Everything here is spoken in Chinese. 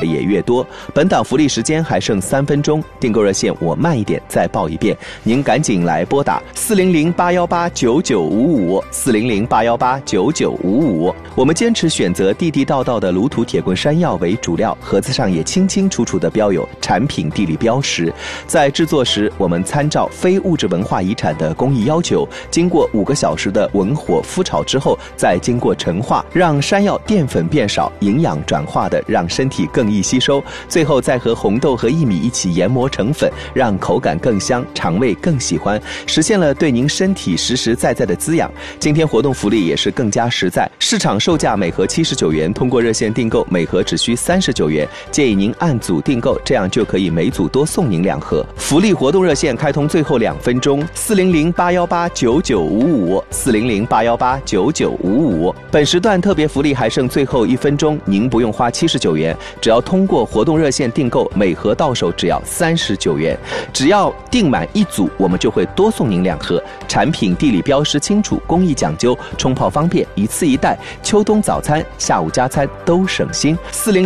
也越多。本档福利时间还剩3分钟，订购热线我慢一点再报一遍，您赶紧来拨打400-818-9955，400-818-9955。我们坚持选择地地道道的鲁土铁棍山药为主料，盒子上也清清楚楚地标有产品地理标识。在制作时，我们参照非物质文化遗产的工艺要求，经过5个小时的文火敷炒之后，再经过陈化，让山药淀粉变少，营养转化的让身体更易吸收，最后再和红豆和薏米一起研磨成粉，让口感更香，肠胃更喜欢，实现了对您身体实实在在的滋养。今天活动福利也是更加实在，市场售价每盒79元，通过热线订购每盒只需39元，建议您按组订购，这样就可以每组多送您2盒。福利活动热线开通最后2分钟，400-818-9955，400-818-9955。本时段特别福利还剩最后1分钟，您不用花79元，只要通过活动热线订购，每盒到手只要39元。只要订满1组，我们就会多送您2盒。产品地理标识清楚，工艺讲究，冲泡方便，一次一袋，秋冬早餐、下午加餐都省心。40